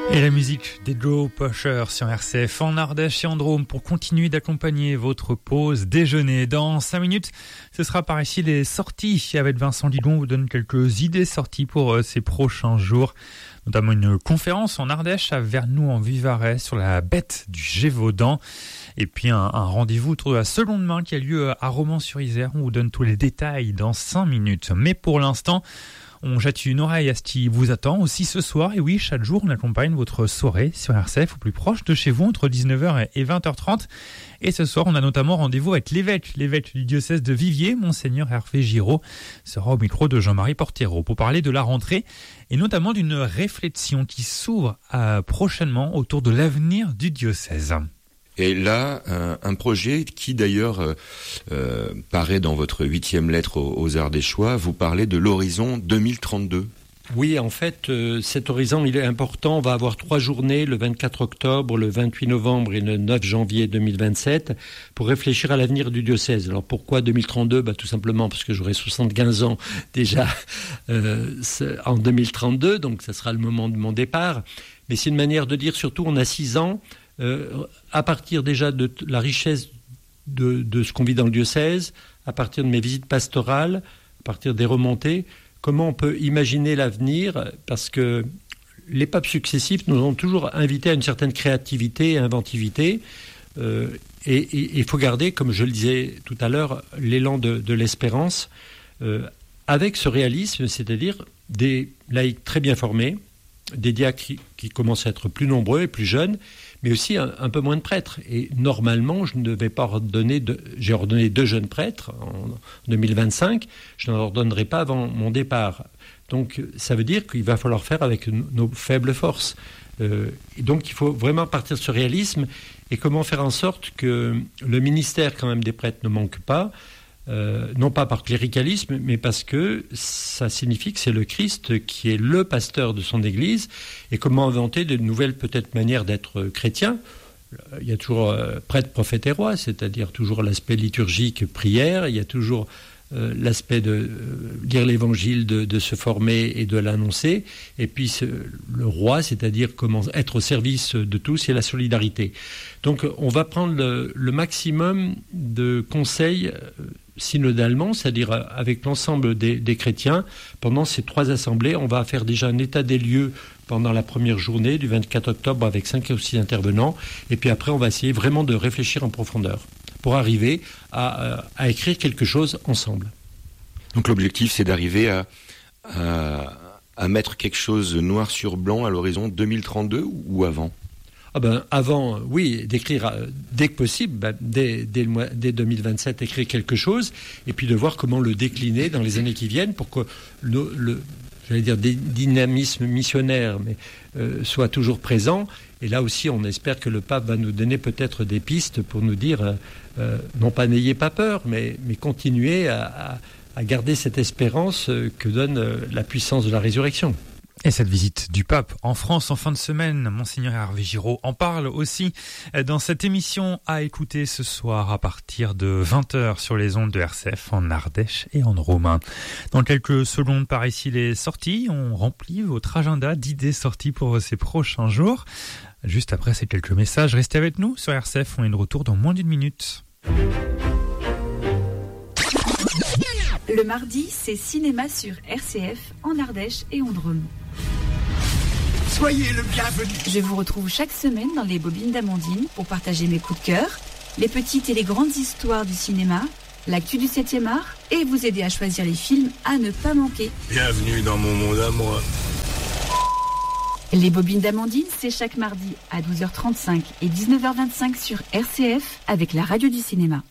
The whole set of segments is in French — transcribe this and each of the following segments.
Et la musique des Joe Pusher sur RCF en Ardèche et en Drôme pour continuer d'accompagner votre pause déjeuner. Dans 5 minutes, ce sera par ici les sorties. Avec Vincent Lidon, on vous donne quelques idées sorties pour ces prochains jours. Notamment une conférence en Ardèche à Vernoux en Vivarais sur la bête du Gévaudan. Et puis un rendez-vous autour de la seconde main qui a lieu à Romans-sur-Isère. On vous donne tous les détails dans 5 minutes. Mais pour l'instant, on jette une oreille à ce qui vous attend aussi ce soir. Et oui, chaque jour, on accompagne votre soirée sur RCF au plus proche de chez vous entre 19h et 20h30. Et ce soir, on a notamment rendez-vous avec l'évêque du diocèse de Viviers, Monseigneur Hervé Giraud, sera au micro de Jean-Marie Portero pour parler de la rentrée et notamment d'une réflexion qui s'ouvre prochainement autour de l'avenir du diocèse. Et là, un projet qui d'ailleurs paraît dans votre 8e lettre aux Ardéchois, vous parlez de l'horizon 2032. Oui, en fait, cet horizon, il est important. On va avoir 3 journées, le 24 octobre, le 28 novembre et le 9 janvier 2027, pour réfléchir à l'avenir du diocèse. Alors pourquoi 2032 ? Tout simplement parce que j'aurai 75 ans déjà en 2032, donc ça sera le moment de mon départ. Mais c'est une manière de dire, surtout, on a 6 ans, à partir déjà de la richesse de ce qu'on vit dans le diocèse, à partir de mes visites pastorales, à partir des remontées, comment on peut imaginer l'avenir, parce que les papes successifs nous ont toujours invités à une certaine créativité et inventivité, et il faut garder, comme je le disais tout à l'heure, l'élan de l'espérance, avec ce réalisme, c'est-à-dire des laïcs très bien formés, des diacres qui commencent à être plus nombreux et plus jeunes, mais aussi un peu moins de prêtres. Et normalement, je ne vais pas ordonner j'ai ordonné 2 jeunes prêtres en 2025, je n'en ordonnerai pas avant mon départ. Donc ça veut dire qu'il va falloir faire avec nos faibles forces. Et donc il faut vraiment partir de ce réalisme et comment faire en sorte que le ministère quand même des prêtres ne manque pas, non pas par cléricalisme, mais parce que ça signifie que c'est le Christ qui est le pasteur de son Église, et comment inventer de nouvelles peut-être manières d'être chrétien. Il y a toujours prêtre, prophète et roi, c'est-à-dire toujours l'aspect liturgique, prière, il y a toujours l'aspect de lire l'évangile, de se former et de l'annoncer, et puis le roi, c'est-à-dire comment être au service de tous, et la solidarité. Donc on va prendre le maximum de conseils synodalement, c'est-à-dire avec l'ensemble des chrétiens. Pendant ces 3 assemblées, on va faire déjà un état des lieux pendant la première journée du 24 octobre avec 5 ou 6 intervenants, et puis après on va essayer vraiment de réfléchir en profondeur pour arriver à écrire quelque chose ensemble. Donc l'objectif, c'est d'arriver à mettre quelque chose noir sur blanc à l'horizon 2032 ou avant ? Avant, oui, d'écrire dès que possible, dès 2027, écrire quelque chose, et puis de voir comment le décliner dans les années qui viennent pour que j'allais dire des dynamismes missionnaires, mais soit toujours présent. Et là aussi, on espère que le pape va nous donner peut-être des pistes pour nous dire, non pas n'ayez pas peur, mais continuez à garder cette espérance que donne la puissance de la résurrection. Et cette visite du pape en France en fin de semaine, Monseigneur Hervé Giraud en parle aussi dans cette émission à écouter ce soir à partir de 20h sur les ondes de RCF en Ardèche et en Drôme. Dans quelques secondes par ici les sorties, on remplit votre agenda d'idées sorties pour ces prochains jours. Juste après ces quelques messages, restez avec nous sur RCF, on est de retour dans moins d'1 minute. Le mardi, c'est cinéma sur RCF en Ardèche et en Drôme. Soyez le bienvenu. Je vous retrouve chaque semaine dans les bobines d'Amandine pour partager mes coups de cœur, les petites et les grandes histoires du cinéma, l'actu du 7e art et vous aider à choisir les films à ne pas manquer. Bienvenue dans mon monde à moi. Les bobines d'Amandine, c'est chaque mardi à 12h35 et 19h25 sur RCF avec la radio du cinéma.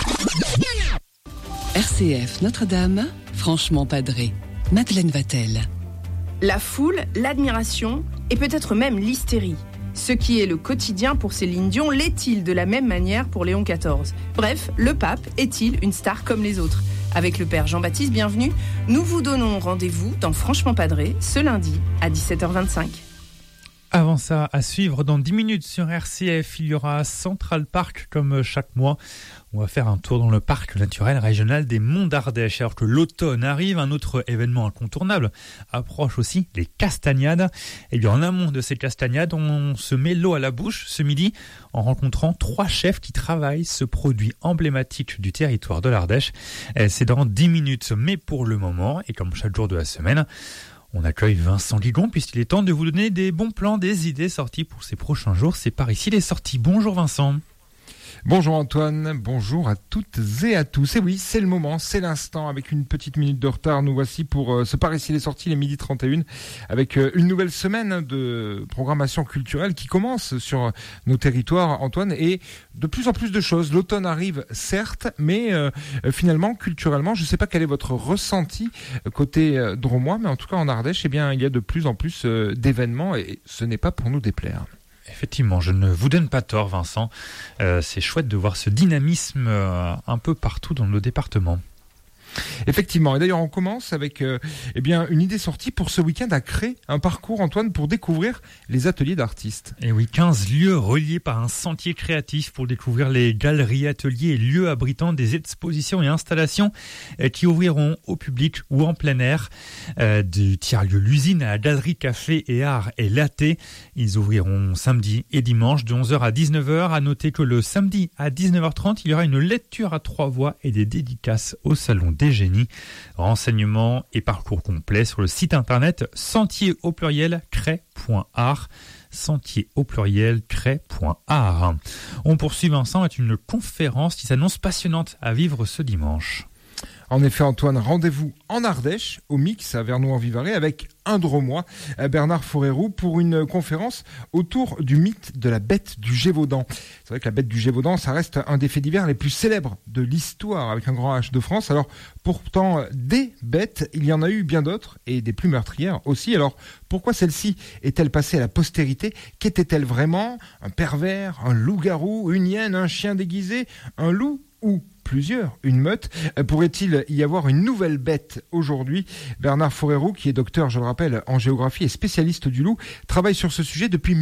RCF Notre-Dame, franchement padré. Madeleine Vatel. La foule, l'admiration et peut-être même l'hystérie. Ce qui est le quotidien pour Céline Dion, l'est-il de la même manière pour Léon XIV ? Bref, le pape est-il une star comme les autres ? Avec le père Jean-Baptiste Bienvenu, nous vous donnons rendez-vous dans Franchement Padré ce lundi à 17h25. Avant ça, à suivre dans 10 minutes sur RCF, il y aura Central Park comme chaque mois. On va faire un tour dans le parc naturel régional des Monts d'Ardèche. Alors que l'automne arrive, un autre événement incontournable approche aussi, les castagnades. Et bien en amont de ces castagnades, on se met l'eau à la bouche ce midi en rencontrant 3 chefs qui travaillent ce produit emblématique du territoire de l'Ardèche. C'est dans 10 minutes, mais pour le moment, et comme chaque jour de la semaine, on accueille Vincent Guigon puisqu'il est temps de vous donner des bons plans, des idées sorties pour ces prochains jours. C'est par ici les sorties. Bonjour Vincent. Bonjour Antoine, bonjour à toutes et à tous. Et oui, c'est le moment, c'est l'instant. Avec une petite minute de retard, nous voici pour ce par ici les sorties, les midi 31, avec une nouvelle semaine de programmation culturelle qui commence sur nos territoires, Antoine, et de plus en plus de choses. L'automne arrive, certes, mais finalement, culturellement, je ne sais pas quel est votre ressenti côté drômois, mais en tout cas en Ardèche, eh bien, il y a de plus en plus d'événements et ce n'est pas pour nous déplaire. Effectivement, je ne vous donne pas tort, Vincent. C'est chouette de voir ce dynamisme un peu partout dans nos départements. Effectivement, et d'ailleurs on commence avec une idée sortie pour ce week-end à Cré, un parcours Antoine pour découvrir les ateliers d'artistes. Et oui, 15 lieux reliés par un sentier créatif pour découvrir les galeries, ateliers et lieux abritant des expositions et installations qui ouvriront au public ou en plein air. Du tiers-lieu L'Usine à la galerie Café et Art et Latte. Ils ouvriront samedi et dimanche de 11h à 19h. À noter que le samedi à 19h30, il y aura une lecture à 3 voix et des dédicaces au salon des génies. Renseignements et parcours complets sur le site internet sentier au pluriel cray.art. Sentier au pluriel cray.art. On poursuit Vincent avec une conférence qui s'annonce passionnante à vivre ce dimanche. En effet, Antoine, rendez-vous en Ardèche, au Mix, à Vernoux-en-Vivarais, avec un drômois, Bernard Forérou, pour une conférence autour du mythe de la bête du Gévaudan. C'est vrai que la bête du Gévaudan, ça reste un des faits divers les plus célèbres de l'histoire, avec un grand H de France. Alors, pourtant, des bêtes, il y en a eu bien d'autres, et des plus meurtrières aussi. Alors, pourquoi celle-ci est-elle passée à la postérité ? Qu'était-elle vraiment ? Un pervers, un loup-garou, une hyène, un chien déguisé, un loup ou plusieurs, une meute. Pourrait-il y avoir une nouvelle bête aujourd'hui ? Bernard Forérou, qui est docteur, je le rappelle, en géographie et spécialiste du loup, travaille sur ce sujet depuis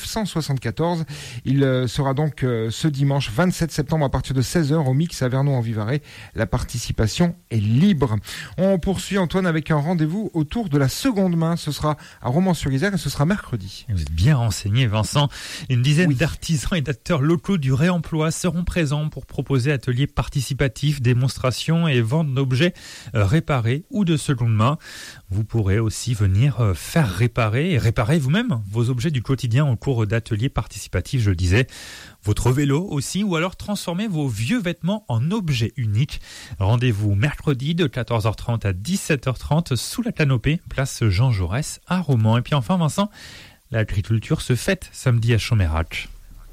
1974. Il sera donc ce dimanche 27 septembre à partir de 16h au Mix à Vernoux-en-Vivarais. La participation est libre. On poursuit Antoine avec un rendez-vous autour de la seconde main. Ce sera à Romans-sur-Isère et ce sera mercredi. Vous êtes bien renseigné Vincent. Une dizaine d'artisans et d'acteurs locaux du réemploi seront présents pour proposer ateliers participatifs, démonstrations et vente d'objets réparés ou de seconde main. Vous pourrez aussi venir faire réparer et réparer vous-même vos objets du quotidien au cours d'ateliers participatifs, je le disais. Votre vélo aussi, ou alors transformer vos vieux vêtements en objets uniques. Rendez-vous mercredi de 14h30 à 17h30 sous la canopée, place Jean Jaurès à Romans. Et puis enfin Vincent, l'agriculture se fête samedi à Chomérac.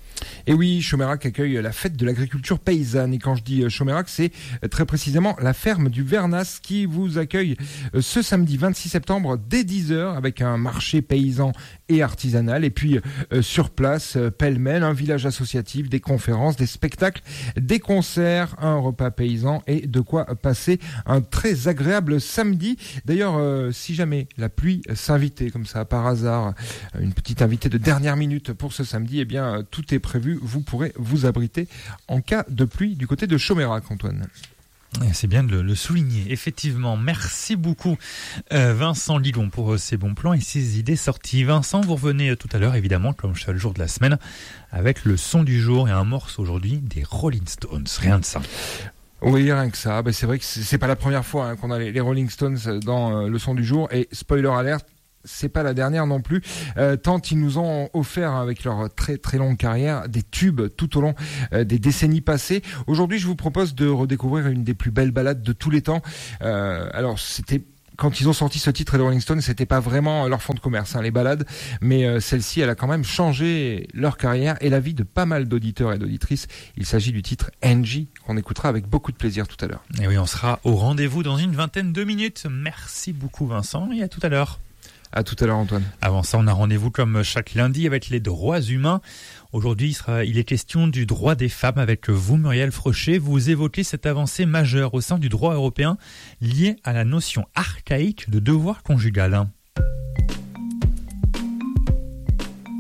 Et oui, Chomérac accueille la fête de l'agriculture paysanne. Et quand je dis Chomérac, c'est très précisément la ferme du Vernas qui vous accueille ce samedi 26 septembre dès 10h avec un marché paysan et artisanal. Et puis sur place, pêle-mêle, un village associatif, des conférences, des spectacles, des concerts, un repas paysan et de quoi passer un très agréable samedi. D'ailleurs, si jamais la pluie s'invitait comme ça par hasard, une petite invitée de dernière minute pour ce samedi, eh bien tout est prévu. Vous pourrez vous abriter en cas de pluie du côté de Chomérac, Antoine. C'est bien de le souligner, effectivement. Merci beaucoup Vincent Guigon pour ces bons plans et ces idées sorties. Vincent, vous revenez tout à l'heure, évidemment, comme chaque jour de la semaine, avec le son du jour et un morceau aujourd'hui des Rolling Stones. Rien de ça. Oui, rien que ça. C'est vrai que c'est pas la première fois qu'on a les Rolling Stones dans le son du jour. Et spoiler alert, c'est pas la dernière non plus, tant ils nous ont offert avec leur très très longue carrière des tubes tout au long des décennies passées. Aujourd'hui, je vous propose de redécouvrir une des plus belles ballades de tous les temps. Alors, c'était quand ils ont sorti ce titre, les Rolling Stones, c'était pas vraiment leur fond de commerce, les ballades, mais celle-ci, elle a quand même changé leur carrière et la vie de pas mal d'auditeurs et d'auditrices. Il s'agit du titre Angie, qu'on écoutera avec beaucoup de plaisir tout à l'heure. Et oui, on sera au rendez-vous dans une vingtaine de minutes. Merci beaucoup Vincent et à tout à l'heure. À tout à l'heure Antoine. Avant ça, on a rendez-vous comme chaque lundi avec les droits humains. Aujourd'hui, il est question du droit des femmes avec vous, Muriel Frechet. Vous évoquez cette avancée majeure au sein du droit européen liée à la notion archaïque de devoir conjugal.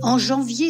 En janvier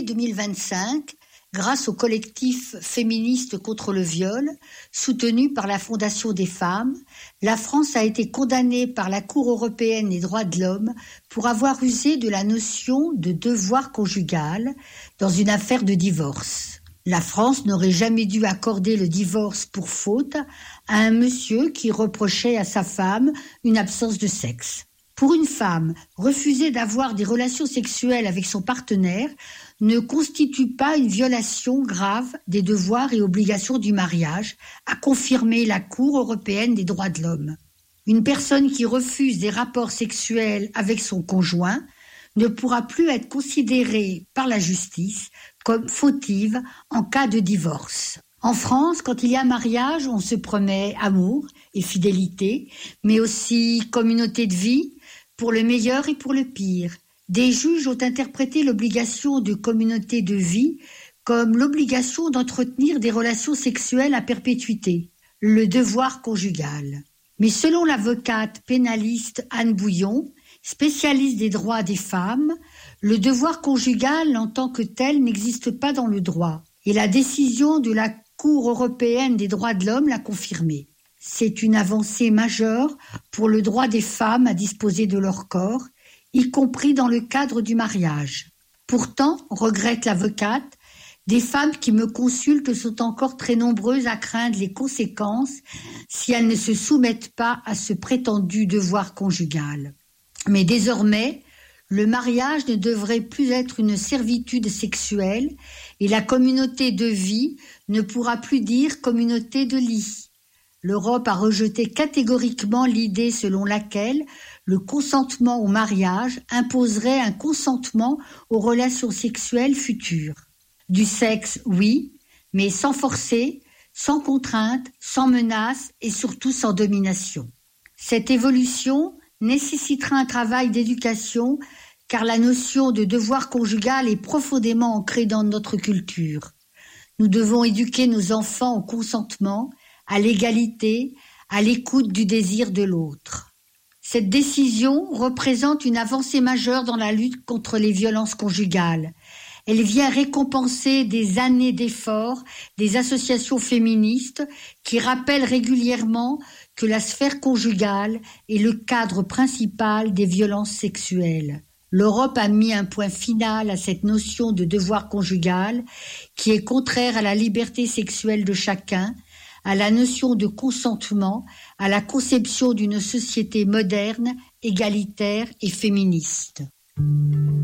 2025, grâce au collectif féministe contre le viol, soutenu par la Fondation des femmes, la France a été condamnée par la Cour européenne des droits de l'homme pour avoir usé de la notion de devoir conjugal dans une affaire de divorce. La France n'aurait jamais dû accorder le divorce pour faute à un monsieur qui reprochait à sa femme une absence de sexe. Pour une femme, refuser d'avoir des relations sexuelles avec son partenaire ne constitue pas une violation grave des devoirs et obligations du mariage, a confirmé la Cour européenne des droits de l'homme. Une personne qui refuse des rapports sexuels avec son conjoint ne pourra plus être considérée par la justice comme fautive en cas de divorce. En France, quand il y a mariage, on se promet amour et fidélité, mais aussi communauté de vie, pour le meilleur et pour le pire. Des juges ont interprété l'obligation de communauté de vie comme l'obligation d'entretenir des relations sexuelles à perpétuité, le devoir conjugal. Mais selon l'avocate pénaliste Anne Bouillon, spécialiste des droits des femmes, le devoir conjugal en tant que tel n'existe pas dans le droit. Et la décision de la Cour européenne des droits de l'homme l'a confirmé. C'est une avancée majeure pour le droit des femmes à disposer de leur corps, y compris dans le cadre du mariage. Pourtant, regrette l'avocate, des femmes qui me consultent sont encore très nombreuses à craindre les conséquences si elles ne se soumettent pas à ce prétendu devoir conjugal. Mais désormais, le mariage ne devrait plus être une servitude sexuelle et la communauté de vie ne pourra plus dire communauté de lit. L'Europe a rejeté catégoriquement l'idée selon laquelle le consentement au mariage imposerait un consentement aux relations sexuelles futures. Du sexe, oui, mais sans forcer, sans contrainte, sans menace et surtout sans domination. Cette évolution nécessitera un travail d'éducation car la notion de devoir conjugal est profondément ancrée dans notre culture. Nous devons éduquer nos enfants au consentement, à l'égalité, à l'écoute du désir de l'autre. Cette décision représente une avancée majeure dans la lutte contre les violences conjugales. Elle vient récompenser des années d'efforts des associations féministes qui rappellent régulièrement que la sphère conjugale est le cadre principal des violences sexuelles. L'Europe a mis un point final à cette notion de devoir conjugal qui est contraire à la liberté sexuelle de chacun, à la notion de consentement, à la conception d'une société moderne, égalitaire et féministe.